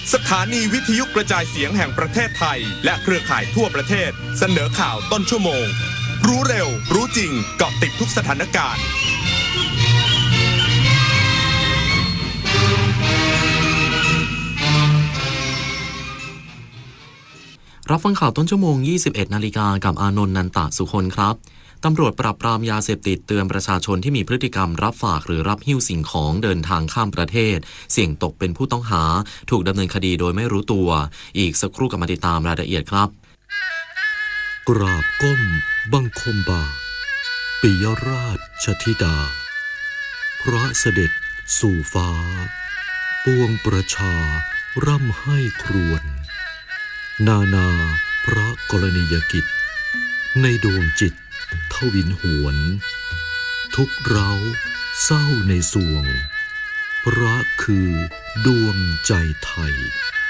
สถานีวิทยุกระจายเสียงแห่งประเทศไทยและเครือข่ายทั่วประเทศเสนอข่าวต้นชั่วโมงรู้เร็วรู้จริงเกาะติดทุกสถานการณ์รับฟังข่าวต้นชั่วโมง 21:00 น.กับอานนท์ นันตะสุคนครับตำรวจปราบปรามยาเสพติดเตือนประชาชนที่มีพฤติกรรมรับฝากหรือรับหิ้วสิ่งของเดินทางข้ามประเทศเสี่ยงตกเป็นผู้ต้องหาถูกดำเนินคดีโดยไม่รู้ตัวอีกสักครู่กลับมาติดตามรายละเอียดครับกราบก้มบังคมบาทปิยราชธิดาพระเสด็จสู่ฟ้าปวงประชาร่ำให้ครวญนาพระกรณียกิจในดวงจิตทวินหวนทุกเร้าเศร้าในสวงพระคือดวงใจไทย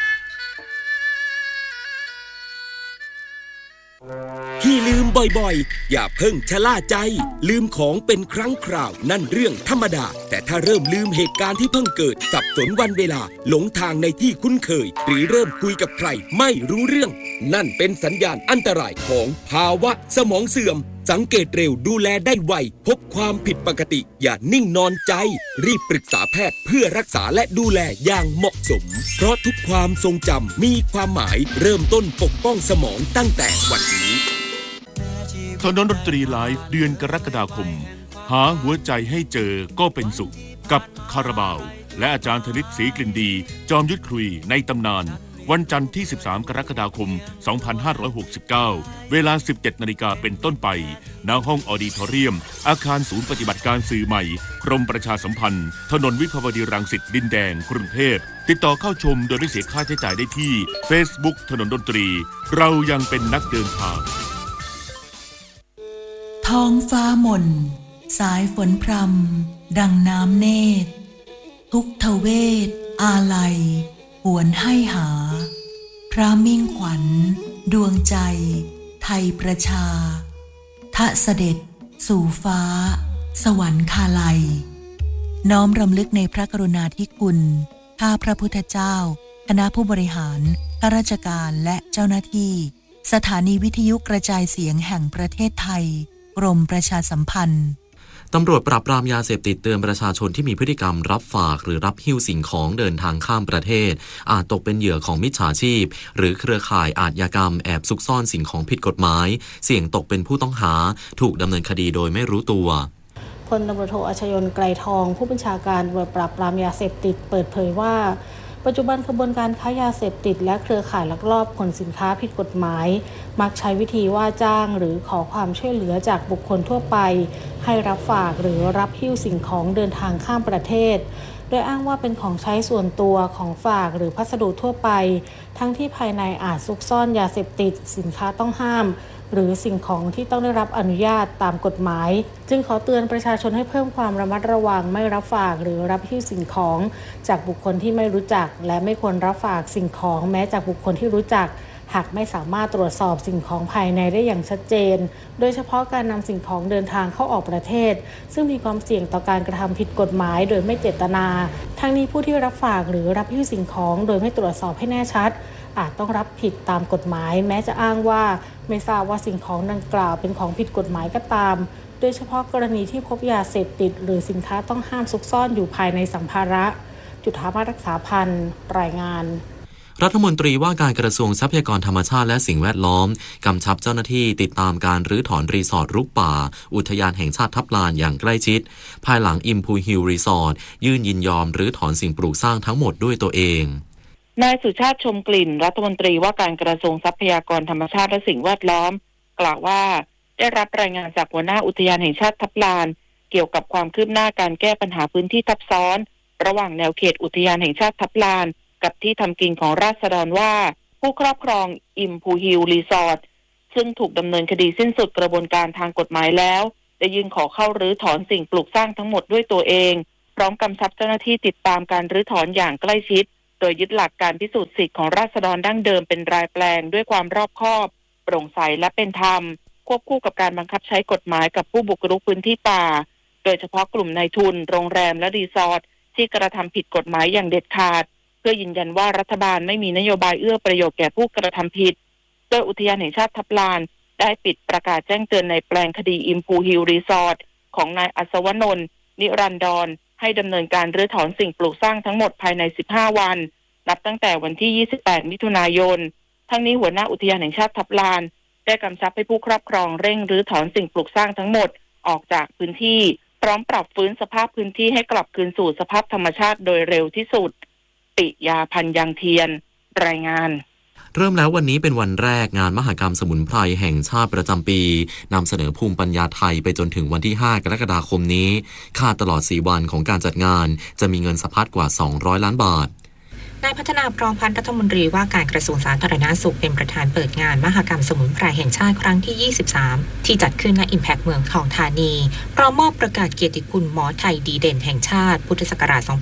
ที่ลืมบ่อยๆอย่าเพิ่งชะล่าใจลืมของเป็นครั้งคราวนั่นเรื่องธรรมดาแต่ถ้าเริ่มลืมเหตุการณ์ที่เพิ่งเกิดสับสนวันเวลาหลงทางในที่คุ้นเคยหรือเริ่มคุยกับใครไม่รู้เรื่องนั่นเป็นสัญญาณอันตรายของภาวะสมองเสื่อมสังเกตเร็วดูแลได้ไวพบความผิดปกติอย่านิ่งนอนใจรีบปรึกษาแพทย์เพื่อรักษาและดูแลอย่างเหมาะสมเพราะทุกความทรงจำมีความหมายเริ่มต้นปกป้องสมองตั้งแต่วันนี้ถนนดนตรีไลฟ์เดือนกรกฎาคมหาหัวใจให้เจอก็เป็นสุขกับคาราบาวและอาจารย์ธนิตศรีกลิ่นดีจอมยุทธคุยในตำนานวันจันทร์ที่13กรกฎาคม2569เวลา 17:00 น.เป็นต้นไปณห้องออดิทอเรียมอาคารศูนย์ปฏิบัติการสื่อใหม่กรมประชาสัมพันธ์ถนนวิภาวดีรังสิตดินแดงกรุงเทพติดต่อเข้าชมโดยไม่เสียค่าใช้จ่ายได้ที่ Facebook ถนนดนตรีเรายังเป็นนักเดินทางท้องฟ้ามนสายฝนพรำดังน้ำเนตรทุกทเวทอาลัยหวนให้หาพระมิ่งขวัญดวงใจไทยประชาทะเสด็จสู่ฟ้าสวรรคาลัยน้อมรำลึกในพระกรุณาธิคุณข้าพระพุทธเจ้าคณะผู้บริหารข้าราชการและเจ้าหน้าที่สถานีวิทยุกระจายเสียงแห่งประเทศไทยกรมประชาสัมพันธ์ตำรวจปราบปรามยาเสพติดเตือนประชาชนที่มีพฤติกรรมรับฝากหรือรับหิ้วสิ่งของเดินทางข้ามประเทศอาจตกเป็นเหยื่อของมิจฉาชีพหรือเครือข่ายอาชญากรรมแอบซุกซ่อนสิ่งของผิดกฎหมายเสี่ยงตกเป็นผู้ต้องหาถูกดำเนินคดีโดยไม่รู้ตัวพลตำรวจโทอัชยนต์ไกรทองผู้บัญชาการตำรวจปราบปรามยาเสพติดเปิดเผยว่าปัจจุบันขบวนการค้ายาเสพติดและเครือข่ายลักลอบขนสินค้าผิดกฎหมายมักใช้วิธีว่าจ้างหรือขอความช่วยเหลือจากบุคคลทั่วไปให้รับฝากหรือรับหิ้วสิ่งของเดินทางข้ามประเทศโดยอ้างว่าเป็นของใช้ส่วนตัวของฝากหรือพัสดุทั่วไปทั้งที่ภายในอาจซุกซ่อนยาเสพติดสินค้าต้องห้ามหรือสิ่งของที่ต้องได้รับอนุญาตตามกฎหมายจึงขอเตือนประชาชนให้เพิ่มความระมัดระวังไม่รับฝากหรือรับหิ้วสิ่งของจากบุคคลที่ไม่รู้จักและไม่ควรรับฝากสิ่งของแม้จากบุคคลที่รู้จักหากไม่สามารถตรวจสอบสิ่งของภายในได้อย่างชัดเจนโดยเฉพาะการนำสิ่งของเดินทางเข้าออกประเทศซึ่งมีความเสี่ยงต่อการกระทำผิดกฎหมายโดยไม่เจตนาทั้งนี้ผู้ที่รับฝากหรือรับหิ้วสิ่งของโดยไม่ตรวจสอบให้แน่ชัดอาจต้องรับผิดตามกฎหมายแม้จะอ้างว่าไม่ทราบว่าสิ่งของดังกล่าวเป็นของผิดกฎหมายก็ตามโดยเฉพาะกรณีที่พบยาเสพติดหรือสินค้าต้องห้ามซุกซ่อนอยู่ภายในสัมภาระจุฑามาศรักษาพันธ์รายงานรัฐมนตรีว่าการกระทรวงทรัพยากรธรรมชาติและสิ่งแวดล้อมกำชับเจ้าหน้าที่ติดตามการรื้อถอนรีสอร์ทรุกป่าอุทยานแห่งชาติทับลานอย่างใกล้ชิดภายหลังอิมพูฮิลรีสอร์ทยื่นยินยอมรื้อถอนสิ่งปลูกสร้างทั้งหมดด้วยตัวเองนายสุชาติชมกลิ่นรัฐมนตรีว่าการกระทรวงทรัพยากรธรรมชาติและสิ่งแวดล้อมกล่าวว่าได้รับรายงานจากหัวหน้าอุทยานแห่งชาติทับลานเกี่ยวกับความคืบหน้าการแก้ปัญหาพื้นที่ทับซ้อนระหว่างแนวเขตอุทยานแห่งชาติทับลานกับที่ทำกินของราษฎรว่าผู้ครอบครองอิมพูฮิลรีสอร์ทซึ่งถูกดำเนินคดีสิ้นสุดกระบวนการทางกฎหมายแล้วได้ยื่นขอเข้ารื้อถอนสิ่งปลูกสร้างทั้งหมดด้วยตัวเองพร้อมกำชับเจ้าหน้าที่ติดตามการรื้อถอนอย่างใกล้ชิดโดยยึดหลักการพิสูจน์สิทธิของราษฎรดั้งเดิมเป็นรายแปลงด้วยความรอบคอบโปร่งใสและเป็นธรรมควบคู่กับการบังคับใช้กฎหมายกับผู้บุกรุกพื้นที่ป่าโดยเฉพาะกลุ่มนายทุนโรงแรมและรีสอร์ทที่กระทำผิดกฎหมายอย่างเด็ดขาดเพื่อยืนยันว่ารัฐบาลไม่มีนโยบายเอื้อประโยชน์แก่ผู้กระทำผิดโดยอุทยานแห่งชาติทับลานได้ปิดประกาศแจ้งเตือนในแปลงคดีอิมพูฮิลรีสอร์ทของนายอัศวนนท์นิรันดรให้ดำเนินการรื้อถอนสิ่งปลูกสร้างทั้งหมดภายใน15วันนับตั้งแต่วันที่28มิถุนายนทั้งนี้หัวหน้าอุทยานแห่งชาติทับลานได้กำชับให้ผู้ครอบครองเร่งรื้อถอนสิ่งปลูกสร้างทั้งหมดออกจากพื้นที่พร้อมปรับฟื้นสภาพพื้นที่ให้กลับคืนสู่สภาพธรรมชาติโดยเร็วที่สุดปิยาพันธ์ยังเทียนรายงานเริ่มแล้ววันนี้เป็นวันแรกงานมหกรรมสมุนไพรแห่งชาติประจำปีนำเสนอภูมิปัญญาไทยไปจนถึงวันที่5กรกฎาคมนี้คาดตลอด4วันของการจัดงานจะมีเงินสะพัดกว่า200ล้านบาทนายพัฒนาพร้อมพันธ์รัฐมนตรีว่าการกระทรวงสาธารณสุขเป็นประธานเปิดงานมหกรรมสมุนไพรแห่งชาติครั้งที่23ที่จัดขึ้นณ Impact เมืองทองธานีพร้อมมอบประกาศเกียรติคุณหมอไทยดีเด่นแห่งชาติพุทธศักราช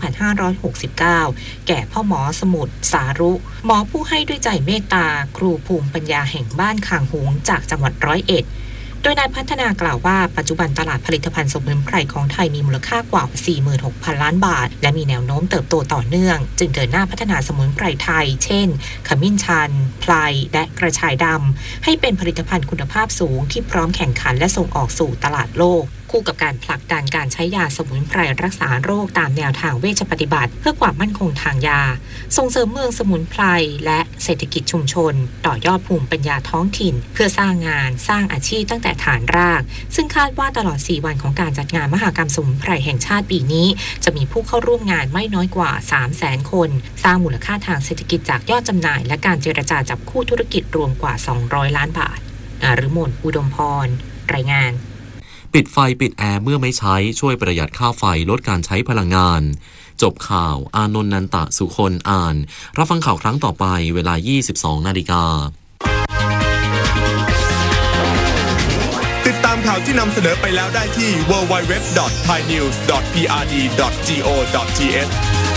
2569แก่พ่อหมอสมุทรสารุหมอผู้ให้ด้วยใจเมตตาครูภูมิปัญญาแห่งบ้านคางหงจากจังหวัด101โดยนายพัฒนากล่าวว่าปัจจุบันตลาดผลิตภัณฑ์สมุนไพรของไทยมีมูลค่ากว่า 46,000 ล้านบาทและมีแนวโน้มเติบโตต่อเนื่องจึงเดินหน้าพัฒนาสมุนไพรไทยเช่นขมิ้นชันไพรและกระชายดำให้เป็นผลิตภัณฑ์คุณภาพสูงที่พร้อมแข่งขันและส่งออกสู่ตลาดโลกคู่กับการผลักดันการใช้ยาสมุนไพรรักษาโรคตามแนวทางเวชปฏิบัติเพื่อความมั่นคงทางยาส่งเสริมเมืองสมุนไพรและเศรษฐกิจชุมชนต่อยอดภูมิปัญญาท้องถิ่นเพื่อสร้างงานสร้างอาชีพตั้งแต่ฐานรากซึ่งคาดว่าตลอด4วันของการจัดงานมหกรรมสมุนไพรแห่งชาติปีนี้จะมีผู้เข้าร่วมงานไม่น้อยกว่า 300,000 คนสร้างมูลค่าทางเศรษฐกิจจากยอดจำหน่ายและการเจรจาจับคู่ธุรกิจรวมกว่า200ล้านบาทนฤมลอุดมพรรายงานปิดไฟปิดแอร์เมื่อไม่ใช้ช่วยประหยัดค่าไฟลดการใช้พลังงานจบข่าวอานนท์นันตะสุคนอ่านรับฟังข่าวครั้งต่อไปเวลา 22 นาฬิกาติดตามข่าวที่นำเสนอไปแล้วได้ที่ www.thainews.prd.go.th